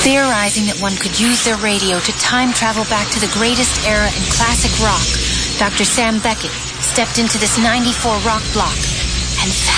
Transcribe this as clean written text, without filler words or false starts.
Theorizing that one could use their radio to time travel back to the greatest era in classic rock, Dr. Sam Beckett stepped into this 94 rock block and